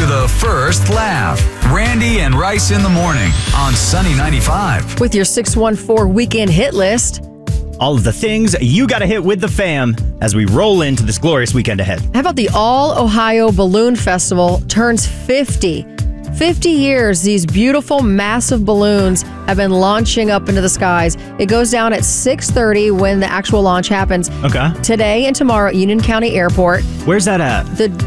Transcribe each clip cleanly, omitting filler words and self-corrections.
the first laugh. Randy and Rice in the morning on Sunny 95. With your 614 weekend hit list. All of the things you got to hit with the fam as we roll into this glorious weekend ahead. How about the All Ohio Balloon Festival turns 50? 50 years, these beautiful, massive balloons have been launching up into the skies. It goes down at 6:30 when the actual launch happens. Okay. Today and tomorrow at Union County Airport. Where's that at?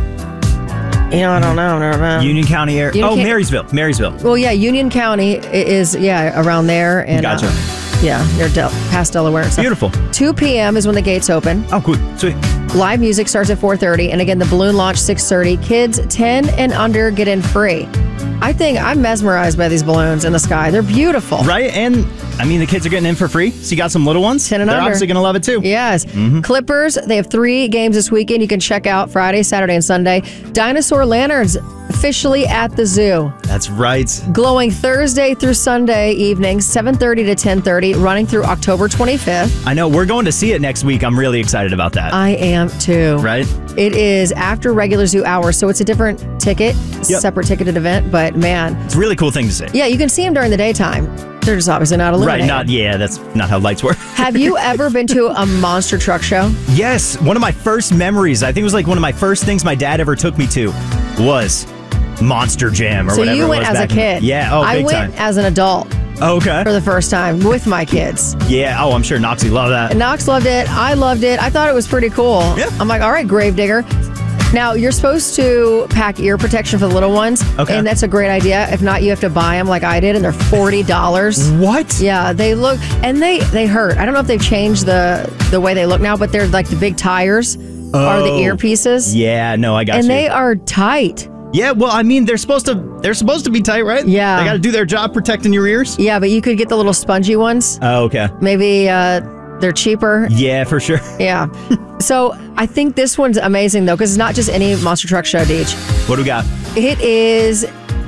I don't know. Union County Air. Marysville. Well, yeah, Union County is, around there. And, gotcha. Near past Delaware and stuff. Beautiful. 2 p.m. is when the gates open. Oh, cool. Sweet. Live music starts at 4:30. And again, the balloon launch 6:30. Kids 10 and under get in free. I think I'm mesmerized by these balloons in the sky. They're beautiful. Right? And, the kids are getting in for free. So you got some little ones. 10 and They're under. obviously going to love it too. Yes. Mm-hmm. Clippers, they have 3 games this weekend. You can check out Friday, Saturday, and Sunday. Dinosaur Lanterns officially at the zoo. That's right. Glowing Thursday through Sunday evening, 7:30 to 10:30, running through October 25th. I know. We're going to see it next week. I'm really excited about that. I am too. Right? It is after regular zoo hours, so it's a different ticket, separate ticketed event, but man. It's a really cool thing to see. Yeah, you can see them during the daytime. They're just obviously not illuminated. Right, that's not how lights work. Have you ever been to a monster truck show? Yes. One of my first memories, I think it was like one of my first things my dad ever took me to was Monster Jam or whatever. So you went as a kid. I went as an adult. Okay. For the first time with my kids. Yeah. Oh, I'm sure Noxie loved that. Knox loved it. I loved it. I thought it was pretty cool. Yeah. I'm like, all right, Gravedigger. Now, you're supposed to pack ear protection for the little ones. Okay. And that's a great idea. If not, you have to buy them like I did, and they're $40. What? Yeah, they look, and they hurt. I don't know if they've changed the way they look now, but they're like the big tires are the earpieces. Yeah, no, I got you. And they are tight. Yeah, well, they're supposed to be tight, right? Yeah. They got to do their job protecting your ears. Yeah, but you could get the little spongy ones. Oh, okay. Maybe they're cheaper. Yeah, for sure. Yeah. So I think this one's amazing, though, because it's not just any monster truck show, Deej. What do we got? It is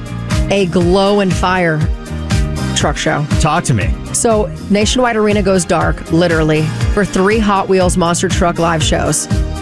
a glow and fire truck show. Talk to me. So Nationwide Arena goes dark, literally, for 3 Hot Wheels monster truck live shows.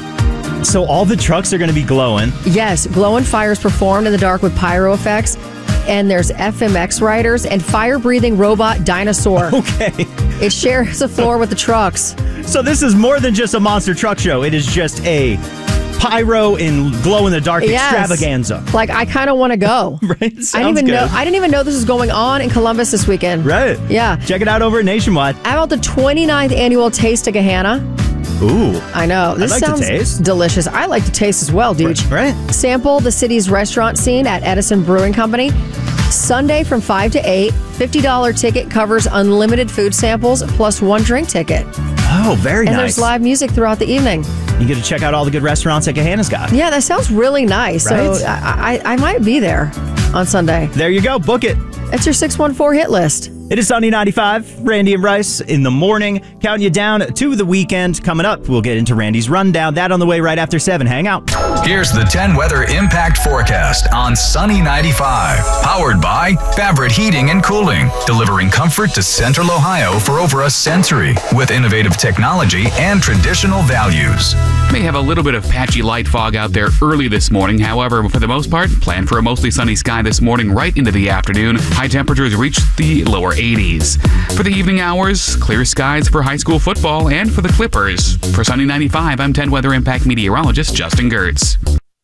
So all the trucks are going to be glowing. Yes, glow and fire is performed in the dark with pyro effects. And there's FMX riders and fire-breathing robot dinosaur. Okay. It shares a floor with the trucks. So this is more than just a monster truck show. It is just a pyro and glow-in-the-dark extravaganza. Like, I kind of want to go. Right? I didn't even know this was going on in Columbus this weekend. Right. Yeah. Check it out over at Nationwide. How about the 29th annual Taste of Gahanna? Ooh. I know. This I'd like sounds to taste. delicious. I like to taste as well, dude. Right. Sample the city's restaurant scene at Edison Brewing Company. Sunday from 5 to 8. $50 ticket covers unlimited food samples plus 1 drink ticket. Oh, very nice. And there's live music throughout the evening. You get to check out all the good restaurants that Gahanna's got. Yeah, that sounds really nice. Right? So I might be there on Sunday. There you go. Book it. That's your 614 hit list. It is Sunny 95, Randy and Rice in the morning, counting you down to the weekend. Coming up, we'll get into Randy's rundown. That on the way right after 7. Hang out. Here's the 10 weather impact forecast on Sunny 95. Powered by Fabric Heating and Cooling, delivering comfort to Central Ohio for over a century with innovative technology and traditional values. May have a little bit of patchy light fog out there early this morning. However, for the most part, plan for a mostly sunny sky this morning right into the afternoon. High temperatures reach the lower 80s. For the evening hours, clear skies for high school football and for the Clippers. For Sunny 95, I'm 10 Weather Impact meteorologist Justin Gertz.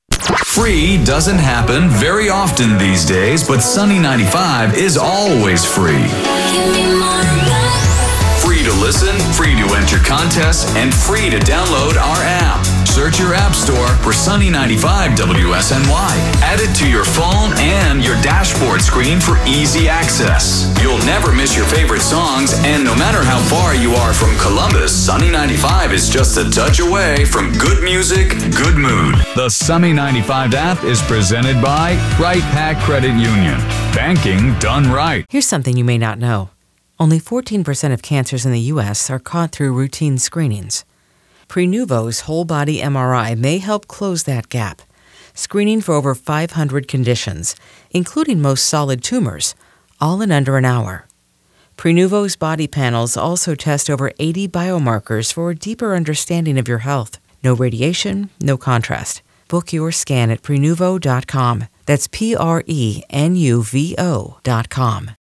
Free doesn't happen very often these days, but Sunny 95 is always free. Free to listen, free to enter contests, and free to download our app. Search your app store for Sunny 95 WSNY. Add it to your phone and your dashboard screen for easy access. You'll never miss your favorite songs, and no matter how far you are from Columbus, Sunny 95 is just a touch away from good music, good mood. The Sunny 95 app is presented by Right Pack Credit Union. Banking done right. Here's something you may not know. Only 14% of cancers in the U.S. are caught through routine screenings. Prenuvo's whole-body MRI may help close that gap, screening for over 500 conditions, including most solid tumors, all in under an hour. Prenuvo's body panels also test over 80 biomarkers for a deeper understanding of your health. No radiation, no contrast. Book your scan at Prenuvo.com. That's PRENUVO.com.